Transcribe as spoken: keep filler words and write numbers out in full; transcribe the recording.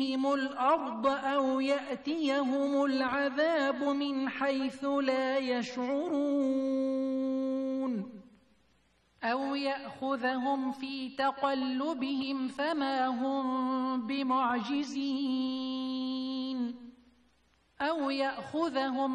بهم الأرض أو يأتيهم العذاب من حيث لا يشعرون أو يأخذهم في تقلبهم فما هم بمعجزين أو يأخذهم